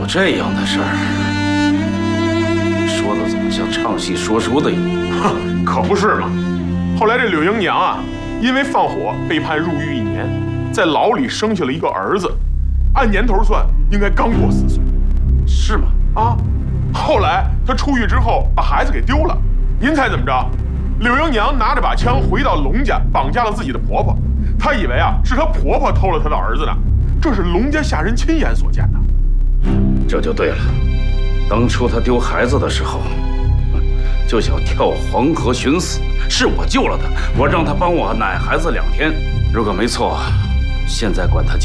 这样的事儿，说的怎么像唱戏说书的一样？ 哼，可不是嘛。后来这柳英娘啊，因为放火被判入狱1年，在牢里生下了一个儿子，按年头算应该刚过4岁。 是吗？ 啊，后来她出狱之后把孩子给丢了，您猜怎么着？柳英娘拿着把枪回到龙家，绑架了自己的婆婆。她以为啊是她婆婆偷了她的儿子呢，这是龙家下人亲眼所见的。 这就对了，当初她丢孩子的时候，就想跳黄河寻死，是我救了她，我让她帮我奶孩子2天。如果没错，现在管她叫